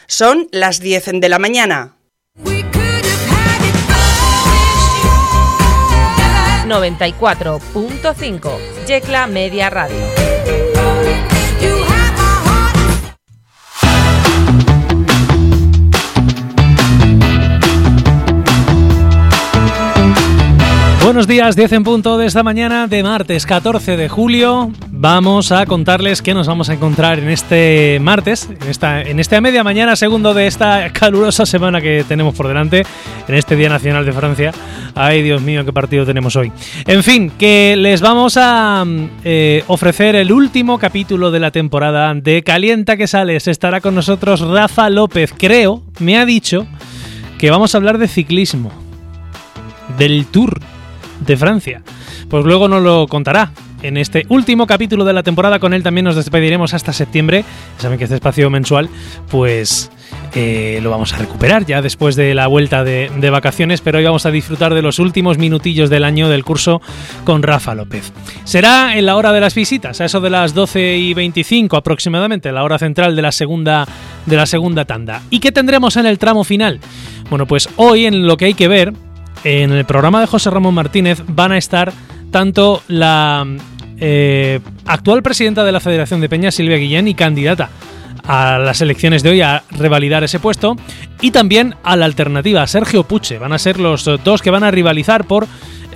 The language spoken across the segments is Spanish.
Son las 10 de la mañana. 94.5 Yecla Media Radio. Buenos días, 10 en punto de esta mañana de martes 14 de julio. Vamos a contarles qué nos vamos a encontrar en este martes, en esta media mañana, segundo de esta calurosa semana que tenemos por delante, en este Día Nacional de Francia. Ay, Dios mío, qué partido tenemos hoy. En fin, que les vamos a ofrecer el último capítulo de la temporada de Calienta que Sales. Estará con nosotros Rafa López. Creo, me ha dicho que vamos a hablar de ciclismo, del Tour de Francia. Pues luego nos lo contará en este último capítulo de la temporada. Con él también nos despediremos hasta septiembre. Saben que este espacio mensual pues lo vamos a recuperar ya después de la vuelta de vacaciones, pero hoy vamos a disfrutar de los últimos minutillos del año del curso con Rafa López. Será en la hora de las visitas, a eso de las 12:25 aproximadamente, la hora central de la segunda tanda. ¿Y qué tendremos en el tramo final? Bueno, pues hoy en Lo que hay que ver, en el programa de José Ramón Martínez, van a estar tanto la actual presidenta de la Federación de Peñas, Silvia Guillén, y candidata a las elecciones de hoy a revalidar ese puesto, y también a la alternativa, Sergio Puche. Van a ser los dos que van a rivalizar por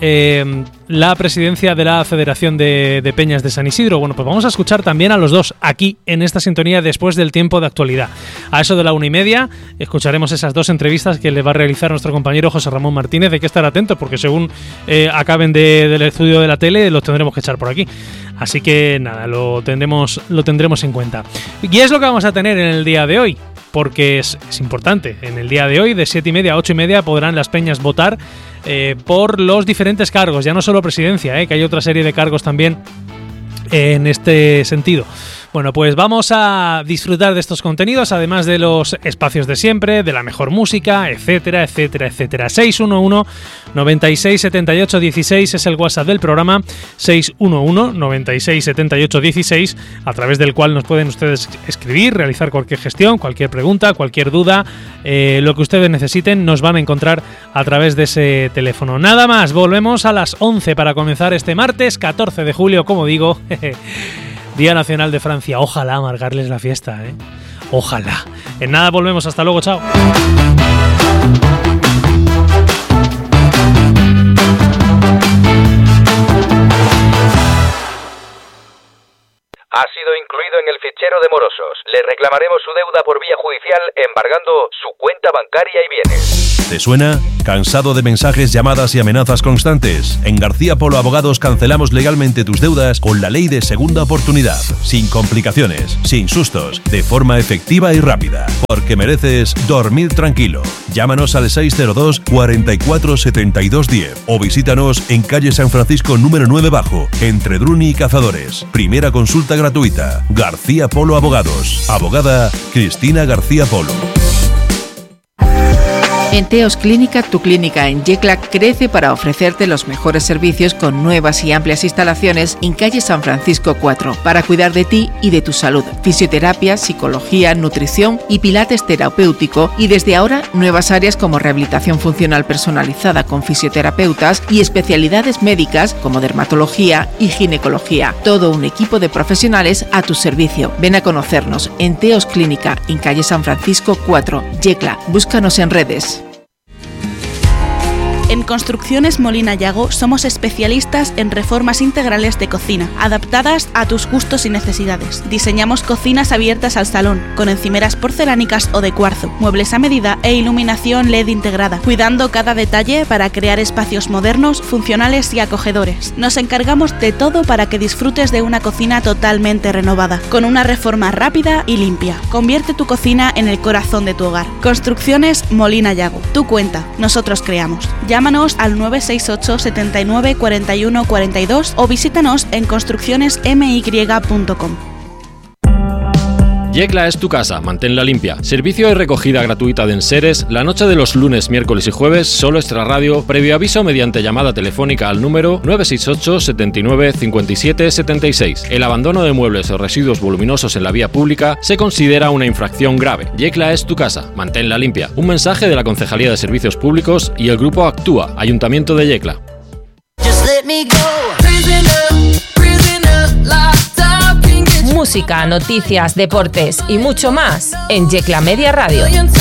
la presidencia de la Federación de Peñas de San Isidro. Bueno, pues vamos a escuchar también a los dos aquí en esta sintonía después del tiempo de actualidad. A eso de la 1:30 escucharemos esas dos entrevistas que le va a realizar nuestro compañero José Ramón Martínez. Hay que estar atentos porque según acaben del estudio de la tele los tendremos que echar por aquí. Así que nada, lo tendremos en cuenta. Y es lo que vamos a tener en el día de hoy, porque es importante. En el día de hoy, de 7:30 a 8:30, podrán las peñas votar por los diferentes cargos, ya no solo presidencia, que hay otra serie de cargos también en este sentido. Bueno, pues vamos a disfrutar de estos contenidos, además de los espacios de siempre, de la mejor música, etcétera, etcétera, etcétera. 611-9678-16 es el WhatsApp del programa, 611-9678-16, a través del cual nos pueden ustedes escribir, realizar cualquier gestión, cualquier pregunta, cualquier duda, lo que ustedes necesiten, nos van a encontrar a través de ese teléfono. Nada más, volvemos a las 11 para comenzar este martes 14 de julio, como digo, Día Nacional de Francia. Ojalá amargarles la fiesta, Ojalá. En nada volvemos, hasta luego, chao. Ha sido incluido en el fichero de morosos. Le reclamaremos su deuda por vía judicial embargando su cuenta bancaria y bienes. ¿Te suena? ¿Cansado de mensajes, llamadas y amenazas constantes? En García Polo Abogados cancelamos legalmente tus deudas con la ley de segunda oportunidad. Sin complicaciones, sin sustos, de forma efectiva y rápida. Porque mereces dormir tranquilo. Llámanos al 602 44 72 10 o visítanos en calle San Francisco número 9 bajo, entre Druni y Cazadores. Primera consulta gratuita. García Polo Abogados. Abogada Cristina García Polo. En Teos Clínica, tu clínica en Yecla crece para ofrecerte los mejores servicios con nuevas y amplias instalaciones en calle San Francisco 4 para cuidar de ti y de tu salud. Fisioterapia, psicología, nutrición y pilates terapéutico, y desde ahora nuevas áreas como rehabilitación funcional personalizada con fisioterapeutas y especialidades médicas como dermatología y ginecología. Todo un equipo de profesionales a tu servicio. Ven a conocernos en Teos Clínica en calle San Francisco 4, Yecla. Búscanos en redes. En Construcciones Molina Yago somos especialistas en reformas integrales de cocina, adaptadas a tus gustos y necesidades. Diseñamos cocinas abiertas al salón, con encimeras porcelánicas o de cuarzo, muebles a medida e iluminación LED integrada, cuidando cada detalle para crear espacios modernos, funcionales y acogedores. Nos encargamos de todo para que disfrutes de una cocina totalmente renovada, con una reforma rápida y limpia. Convierte tu cocina en el corazón de tu hogar. Construcciones Molina Yago. Tú cuenta, nosotros creamos. Llámanos al 968 79 41 42 o visítanos en construccionesmy.com. Yecla es tu casa, manténla limpia. Servicio de recogida gratuita de enseres la noche de los lunes, miércoles y jueves, solo Extrarradio, previo aviso mediante llamada telefónica al número 968 79 57 76. El abandono de muebles o residuos voluminosos en la vía pública se considera una infracción grave. Yecla es tu casa, manténla limpia. Un mensaje de la Concejalía de Servicios Públicos y el Grupo Actúa, Ayuntamiento de Yecla. Música, noticias, deportes y mucho más en Yecla Media Radio.